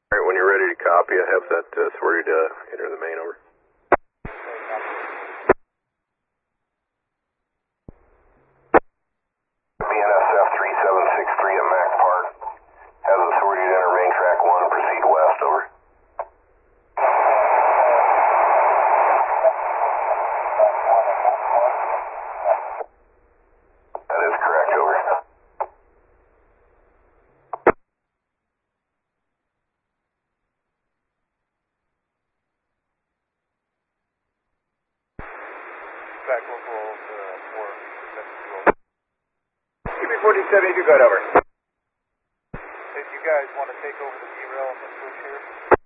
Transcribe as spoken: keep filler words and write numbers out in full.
Alright, when you're ready to copy, I have that uh, sorted uh, enter the main over. B N S F three seven six three at Mac Park. Has authority to enter main track one, proceed west, over. That is correct, over. Back local uh, four seven two. Q B forty-seven, you good, over. If you guys want to take over the derail and switch here.